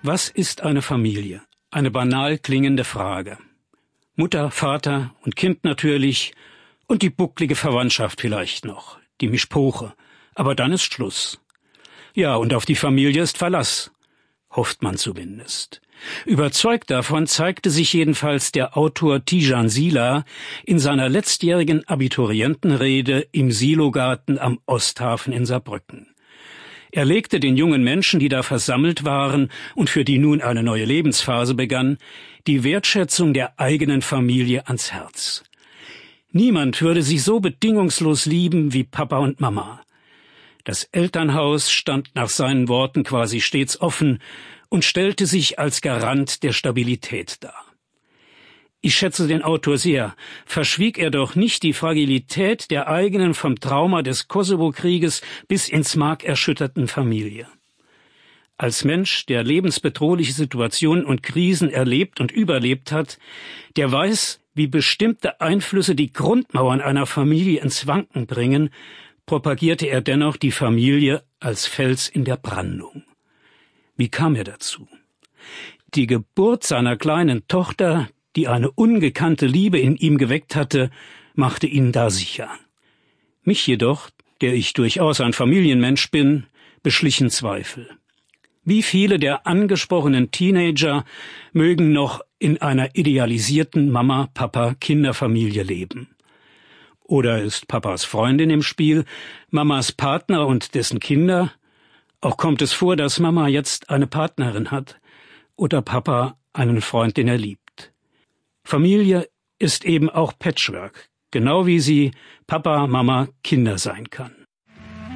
Was ist eine Familie? Eine banal klingende Frage. Mutter, Vater und Kind natürlich und die bucklige Verwandtschaft vielleicht noch, die Mischpoche. Aber dann ist Schluss. Ja, und auf die Familie ist Verlass. Hofft man zumindest. Überzeugt davon zeigte sich jedenfalls der Autor Tijan Sila in seiner letztjährigen Abiturientenrede im Silogarten am Osthafen in Saarbrücken. Er legte den jungen Menschen, die da versammelt waren und für die nun eine neue Lebensphase begann, die Wertschätzung der eigenen Familie ans Herz. Niemand würde sie so bedingungslos lieben wie Papa und Mama. Das Elternhaus stand nach seinen Worten quasi stets offen und stellte sich als Garant der Stabilität dar. Ich schätze den Autor sehr, verschwieg er doch nicht die Fragilität der eigenen vom Trauma des Kosovo-Krieges bis ins Mark erschütterten Familie. Als Mensch, der lebensbedrohliche Situationen und Krisen erlebt und überlebt hat, der weiß, wie bestimmte Einflüsse die Grundmauern einer Familie ins Wanken bringen, propagierte er dennoch die Familie als Fels in der Brandung. Wie kam er dazu? Die Geburt seiner kleinen Tochter, die eine ungekannte Liebe in ihm geweckt hatte, machte ihn da sicher. Mich jedoch, der ich durchaus ein Familienmensch bin, beschlichen Zweifel. Wie viele der angesprochenen Teenager mögen noch in einer idealisierten Mama-Papa-Kinderfamilie leben? Oder ist Papas Freundin im Spiel, Mamas Partner und dessen Kinder? Auch kommt es vor, dass Mama jetzt eine Partnerin hat oder Papa einen Freund, den er liebt. Familie ist eben auch Patchwork, genau wie sie Papa, Mama, Kinder sein kann.